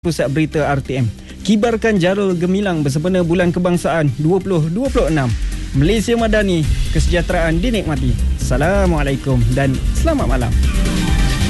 Pusat Berita RTM. Kibarkan Jarul Gemilang bersempena Bulan Kebangsaan 2026. Malaysia Madani, kesejahteraan dinikmati. Assalamualaikum dan selamat malam.